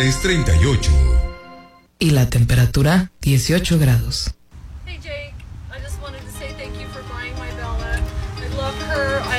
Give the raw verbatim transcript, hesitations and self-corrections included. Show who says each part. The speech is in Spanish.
Speaker 1: es treinta y ocho.
Speaker 2: Y la temperatura, dieciocho grados.
Speaker 3: Hey Jake, I just wanted to say thank you for buying my Bella. I love her.